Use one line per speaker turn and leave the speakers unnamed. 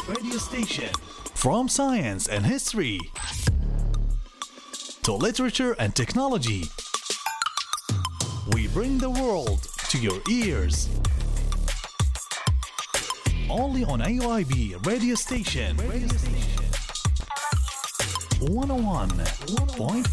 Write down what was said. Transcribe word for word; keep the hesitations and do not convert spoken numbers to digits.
radio station. From science and history to literature and technology, we bring the world to your ears. Only on A U I B radio station. Radio station. one oh one point five